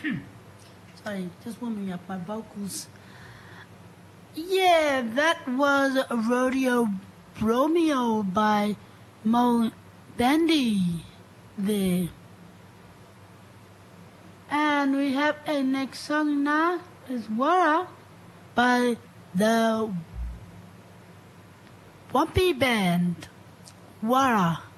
Sorry, just warming up my vocals. Yeah, that was Rodeo Romeo by Mo Bandy there. And we have a next song now is Wara by the Wumpy Band. Wara.